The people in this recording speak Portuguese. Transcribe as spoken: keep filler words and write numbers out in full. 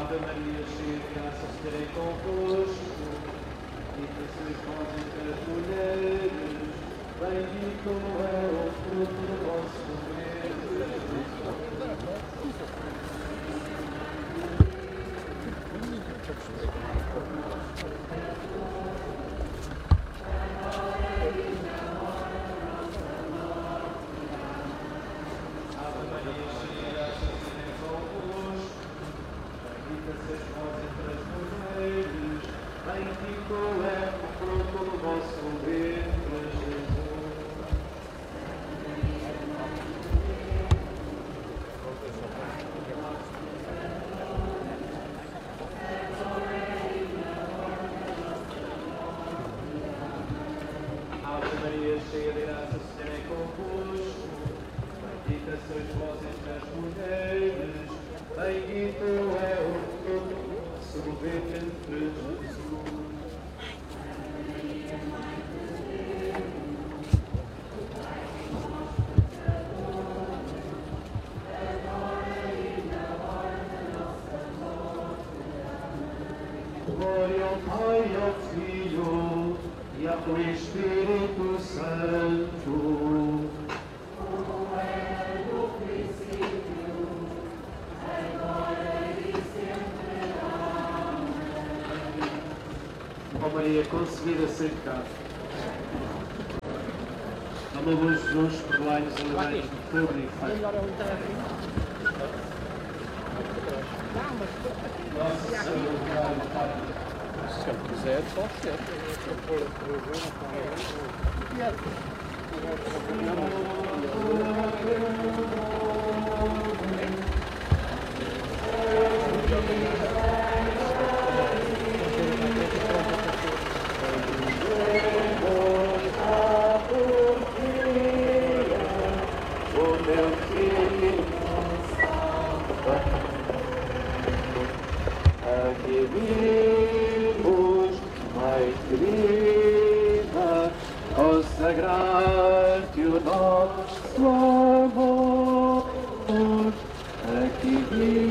Ave Maria, cheia de graça, o Senhor é convosco. Bendita sois vós entre as mulheres, bendito é o fruto do vosso ventre, Ave Maria, cheia de graça, o Senhor é convosco. Bendita sois vós entre as mulheres, bendito é o fruto do vosso ventre, Jesus. Ave Maria, cheia de graça, o Senhor é convosco. Bendita sois vós entre as mulheres, bendito é o fruto do vosso ventre, Jesus. Glória ao Pai, ao Filho e ao Espírito Santo. Ó Maria, concebida sem pecado. Amor Jesus, perdoai-nos e livrai-nos do fogo e inferno. Nossa Senhora, Pai. Se ele quiser, só ser. Aqui vimos, Mãe querida, consagrar-te o nosso amor. Aqui vimos.